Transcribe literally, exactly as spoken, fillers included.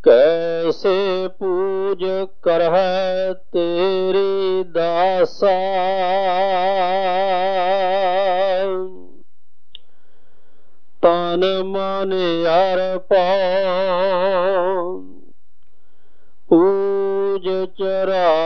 कैसे पूज करहै तेरी दासा। तन मन अर्पण पूज चरा